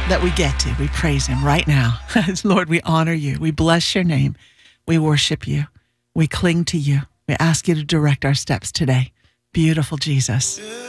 that we get to. We praise him right now. Lord, we honor you. We bless your name. We worship you. We cling to you. We ask you to direct our steps today. Beautiful Jesus.